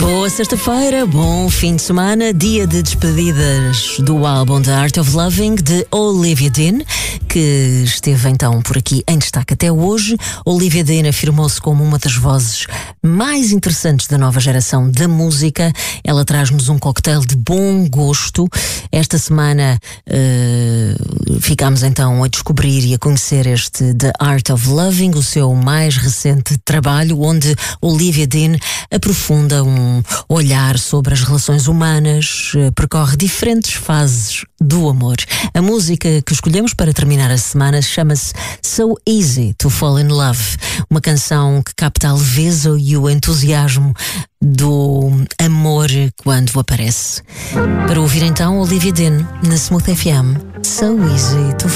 Boa sexta-feira, bom fim de semana, dia de despedidas do álbum The Art of Loving de Olivia Dean, que esteve então por aqui em destaque até hoje. Olivia Dean afirmou-se como uma das vozes mais interessantes da nova geração da música. Ela traz-nos um cocktail de bom gosto. Esta semana ficámos então a descobrir e a conhecer este The Art of Loving, o seu mais recente trabalho, onde Olivia Dean aprofunda um olhar sobre as relações humanas, percorre diferentes fases do amor. A música que escolhemos para terminar a semana chama-se So Easy to Fall in Love, uma canção que capta a leveza e o entusiasmo do amor quando aparece. Para ouvir então Olivia Dean na Smooth FM, So Easy to